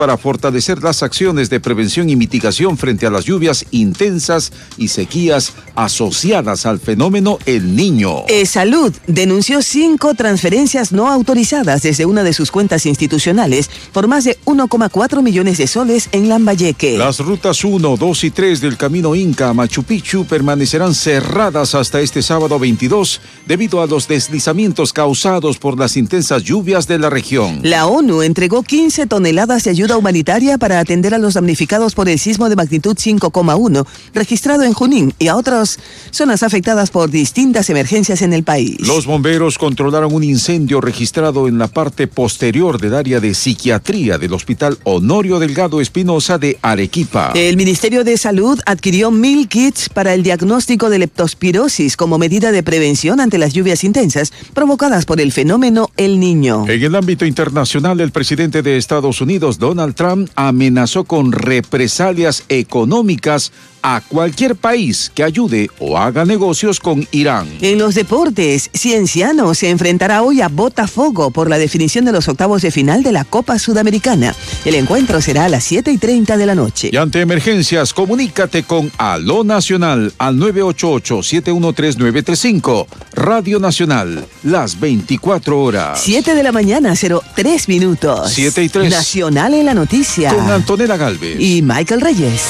para fortalecer las acciones de prevención y mitigación frente a las lluvias intensas y sequías asociadas al fenómeno El Niño. Salud denunció 5 transferencias no autorizadas desde una de sus cuentas institucionales por más de 1,4 millones de soles en Lambayeque. Las rutas 1, 2 y 3 del Camino Inca a Machu Picchu permanecerán cerradas hasta este sábado 22 debido a los deslizamientos causados por las intensas lluvias de la región. La ONU entregó 15 toneladas de ayuda humanitaria para atender a los damnificados por el sismo de magnitud 5,1 registrado en Junín y a otras zonas afectadas por distintas emergencias en el país. Los bomberos controlaron un incendio registrado en la parte posterior del área de psiquiatría del Hospital Honorio Delgado Espinosa de Arequipa. El Ministerio de Salud adquirió 1,000 kits para el diagnóstico de leptospirosis como medida de prevención ante las lluvias intensas provocadas por el fenómeno El Niño. En el ámbito internacional, el presidente de Estados Unidos, Donald Trump, amenazó con represalias económicas a cualquier país que ayude o haga negocios con Irán. En los deportes, Cienciano se enfrentará hoy a Botafogo por la definición de los octavos de final de la Copa Sudamericana. El encuentro será a las 7:30 de la noche. Y ante emergencias, comunícate con Aló Nacional al 988-713-935. Radio Nacional, las 24 horas. 7 de la mañana, 03 minutos. 7:03. Nacional en la noticia. Con Antonella Galvez. Y Michael Reyes.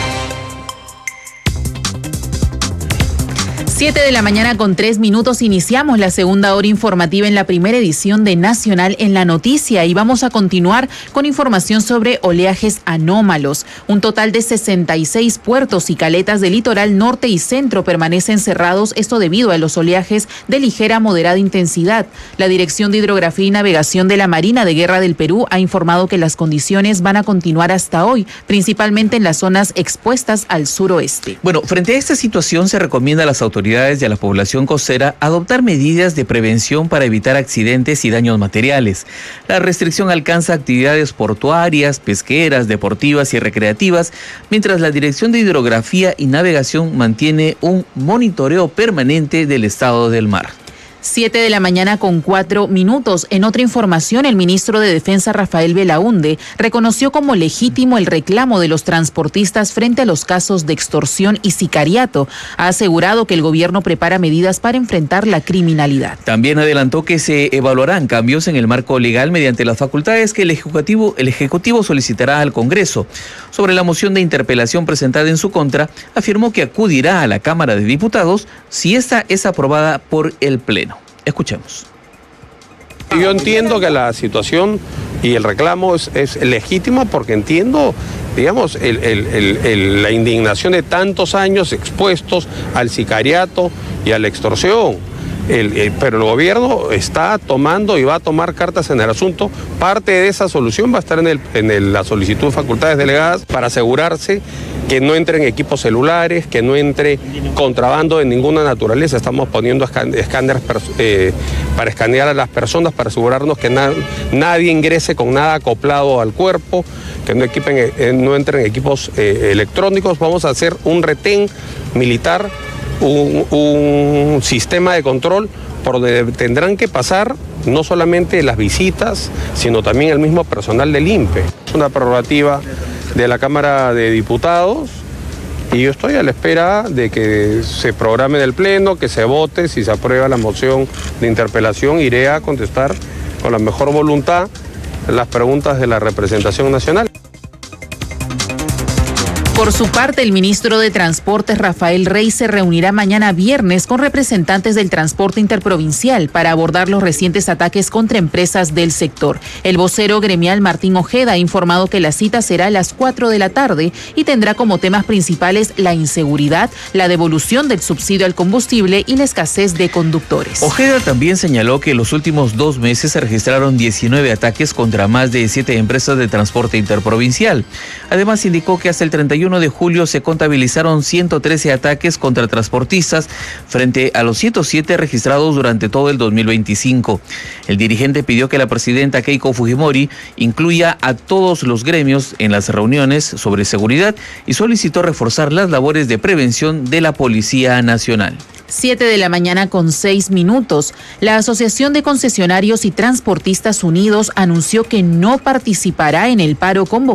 7 de la mañana con 3 minutos, iniciamos la segunda hora informativa en la primera edición de Nacional en la Noticia y vamos a continuar con información sobre oleajes anómalos. Un total de 66 puertos y caletas del litoral norte y centro permanecen cerrados, esto debido a los oleajes de ligera a moderada intensidad. La Dirección de Hidrografía y Navegación de la Marina de Guerra del Perú ha informado que las condiciones van a continuar hasta hoy, principalmente en las zonas expuestas al suroeste. Bueno, frente a esta situación se recomienda a las autoridades y a la población costera adoptar medidas de prevención para evitar accidentes y daños materiales. La restricción alcanza actividades portuarias, pesqueras, deportivas y recreativas, mientras la Dirección de Hidrografía y Navegación mantiene un monitoreo permanente del estado del mar. 7 de la mañana con 4 minutos. En otra información, el ministro de Defensa, Rafael Belaúnde, reconoció como legítimo el reclamo de los transportistas frente a los casos de extorsión y sicariato. Ha asegurado que el gobierno prepara medidas para enfrentar la criminalidad. También adelantó que se evaluarán cambios en el marco legal mediante las facultades que el Ejecutivo solicitará al Congreso. Sobre la moción de interpelación presentada en su contra, afirmó que acudirá a la Cámara de Diputados si esta es aprobada por el Pleno. Escuchemos. Yo entiendo que la situación y el reclamo es legítimo porque entiendo, digamos, la indignación de tantos años expuestos al sicariato y a la extorsión. Pero el gobierno está tomando y va a tomar cartas en el asunto. Parte de esa solución va a estar en la solicitud de facultades delegadas para asegurarse que no entren equipos celulares, que no entre contrabando de ninguna naturaleza. Estamos poniendo escáneres para escanear a las personas, para asegurarnos que nadie ingrese con nada acoplado al cuerpo, que no entren equipos electrónicos. Vamos a hacer un retén militar, un sistema de control por donde tendrán que pasar no solamente las visitas, sino también el mismo personal del INPE. Es una prerrogativa de la Cámara de Diputados y yo estoy a la espera de que se programe en el Pleno, que se vote. Si se aprueba la moción de interpelación, iré a contestar con la mejor voluntad las preguntas de la representación nacional. Por su parte, el ministro de Transportes, Rafael Rey, se reunirá mañana viernes con representantes del transporte interprovincial para abordar los recientes ataques contra empresas del sector. El vocero gremial Martín Ojeda ha informado que la cita será a las 4 de la tarde y tendrá como temas principales la inseguridad, la devolución del subsidio al combustible y la escasez de conductores. Ojeda también señaló que en los últimos 2 meses se registraron 19 ataques contra más de 7 empresas de transporte interprovincial. Además, indicó que hasta el 31 31 de julio se contabilizaron 113 ataques contra transportistas frente a los 107 registrados durante todo el 2025. El dirigente pidió que la presidenta Keiko Fujimori incluya a todos los gremios en las reuniones sobre seguridad y solicitó reforzar las labores de prevención de la Policía Nacional. 7:06 a.m. La Asociación de Concesionarios y Transportistas Unidos anunció que no participará en el paro convocado